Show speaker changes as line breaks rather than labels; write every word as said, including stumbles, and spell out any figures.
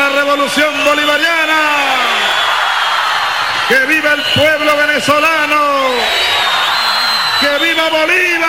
la revolución bolivariana! ¡Que viva el pueblo venezolano! ¡Que viva Bolívar!